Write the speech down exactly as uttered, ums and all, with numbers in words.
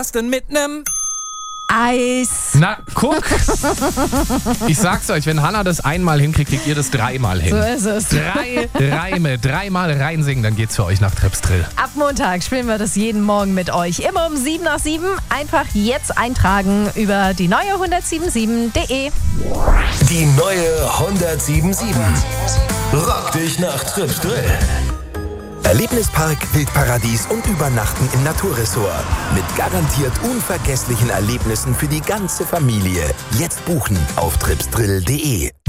Was denn mit nem Eis. Na, guck. Ich sag's euch, wenn Hannah das einmal hinkriegt, kriegt ihr das dreimal hin. So ist es. Drei Reime, dreimal reinsingen, dann geht's für euch nach Tripsdrill. Ab Montag spielen wir das jeden Morgen mit euch. Immer um sieben nach sieben. Einfach jetzt eintragen über die neue hundertsiebenundsieben punkt de. Die neue hundertsiebenundsieben. Rock dich nach Tripsdrill. Erlebnispark, Wildparadies und Übernachten im Naturressort. Mit garantiert unvergesslichen Erlebnissen für die ganze Familie. Jetzt buchen auf tripsdrill punkt de.